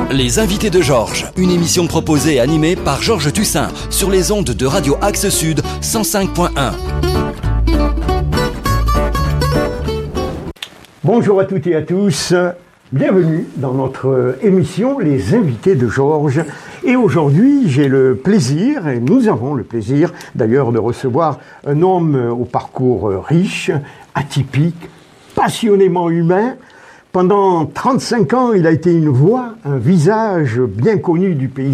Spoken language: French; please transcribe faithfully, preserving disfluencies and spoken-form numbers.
Les invités de Georges, une émission proposée et animée par Georges Tussin sur les ondes de Radio Axe Sud cent cinq point un. Bonjour à toutes et à tous, bienvenue dans notre émission Les invités de Georges. Et aujourd'hui, j'ai le plaisir, et nous avons le plaisir d'ailleurs de recevoir un homme au parcours riche, atypique, passionnément humain. Pendant trente-cinq ans, il a été une voix, un visage bien connu du paysage